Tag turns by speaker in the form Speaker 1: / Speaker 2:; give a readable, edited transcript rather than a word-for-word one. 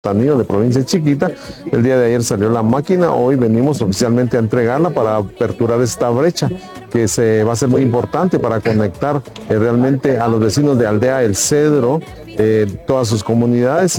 Speaker 1: Tanillo de Provincia Chiquita. El día de ayer salió la máquina, hoy venimos oficialmente a entregarla para aperturar esta brecha que se va a ser muy importante para conectar realmente a los vecinos de Aldea El Cedro, todas sus comunidades.